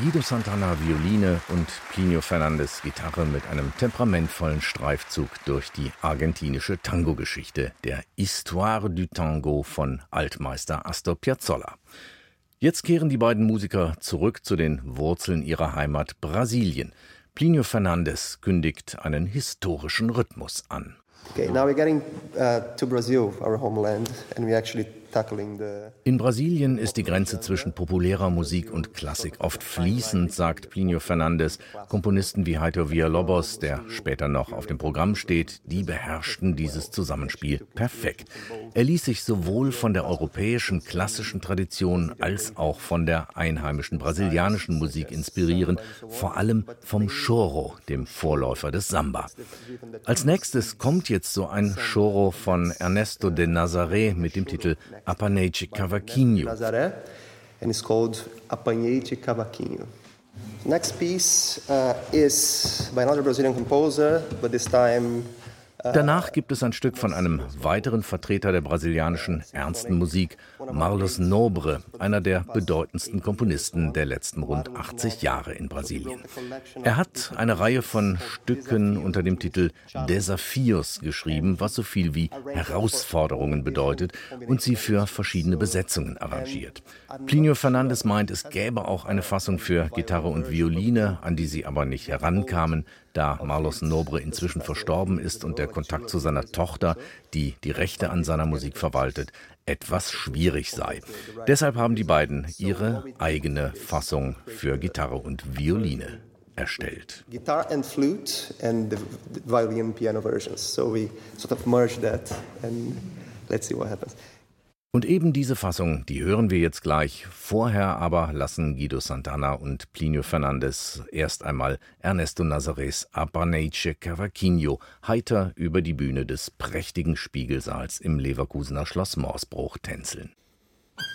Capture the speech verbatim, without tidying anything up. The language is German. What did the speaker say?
Guido Santana Violine und Plinio Fernandes Gitarre mit einem temperamentvollen Streifzug durch die argentinische Tango-Geschichte, der Histoire du Tango von Altmeister Astor Piazzolla. Jetzt kehren die beiden Musiker zurück zu den Wurzeln ihrer Heimat Brasilien. Plinio Fernandes kündigt einen historischen Rhythmus an. Okay, now we're getting uh, to Brazil, our homeland, and we actually In Brasilien ist die Grenze zwischen populärer Musik und Klassik oft fließend, sagt Plinio Fernandes. Komponisten wie Heitor Villa-Lobos, der später noch auf dem Programm steht, die beherrschten dieses Zusammenspiel perfekt. Er ließ sich sowohl von der europäischen klassischen Tradition als auch von der einheimischen brasilianischen Musik inspirieren, vor allem vom Choro, dem Vorläufer des Samba. Als nächstes kommt jetzt so ein Choro von Ernesto de Nazaré mit dem Titel Apanhei de Cavaquinho. And it's called Apanhei de Cavaquinho. Next piece uh, is by another Brazilian composer, but this time Danach gibt es ein Stück von einem weiteren Vertreter der brasilianischen ernsten Musik, Marlos Nobre, einer der bedeutendsten Komponisten der letzten rund achtzig Jahre in Brasilien. Er hat eine Reihe von Stücken unter dem Titel Desafios geschrieben, was so viel wie Herausforderungen bedeutet, und sie für verschiedene Besetzungen arrangiert. Plinio Fernandes meint, es gäbe auch eine Fassung für Gitarre und Violine, an die sie aber nicht herankamen, da Marlos Nobre inzwischen verstorben ist und der Kontakt zu seiner Tochter, die die Rechte an seiner Musik verwaltet, etwas schwierig sei. Deshalb haben die beiden ihre eigene Fassung für Gitarre und Violine erstellt. Guitar and flute and the violin piano versions. So we sort of merged that and let's see what happens. Und eben diese Fassung, die hören wir jetzt gleich. Vorher aber lassen Guido Santana und Plinio Fernandes erst einmal Ernesto Nazarés Apanhei de Cavaquinho heiter über die Bühne des prächtigen Spiegelsaals im Leverkusener Schloss Morsbruch tänzeln.